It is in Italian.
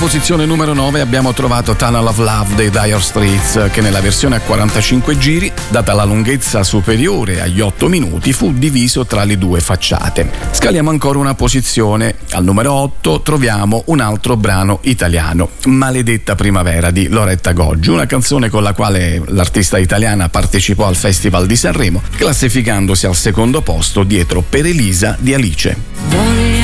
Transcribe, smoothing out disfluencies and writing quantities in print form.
posizione numero 9 abbiamo trovato Tunnel of Love dei Dire Straits, che nella versione a 45 giri, data la lunghezza superiore agli 8 minuti, fu diviso tra le due facciate. Scaliamo ancora una posizione. Al numero 8 troviamo un altro brano italiano, Maledetta primavera di Loretta Goggi, una canzone con la quale l'artista italiana partecipò al Festival di Sanremo, classificandosi al secondo posto dietro Per Elisa di Alice.